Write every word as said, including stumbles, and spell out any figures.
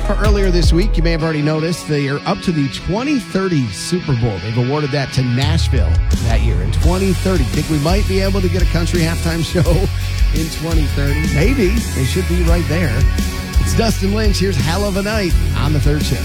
Earlier this week, you may have already noticed, they are up to the twenty thirty Super Bowl. They've awarded that to Nashville that year in twenty thirty. Think we might be able to get a country halftime show in twenty thirty? Maybe. They should be right there. It's Dustin Lynch. Here's Hell of a Night on the third shift.